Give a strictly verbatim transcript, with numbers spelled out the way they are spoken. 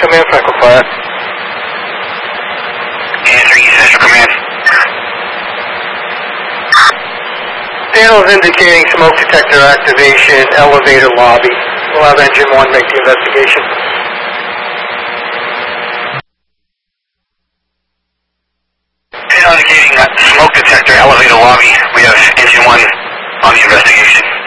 Command, Franklin Fire. Answering East Central Command. Panels indicating smoke detector activation, elevator lobby. We'll have engine one make the investigation. Panel indicating uh, smoke detector, elevator lobby. We have engine one on the investigation.